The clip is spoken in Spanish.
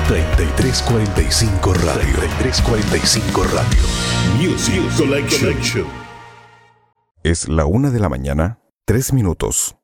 3345 Radio. 3345 Radio. Music Collection. Es la 1:03 a.m.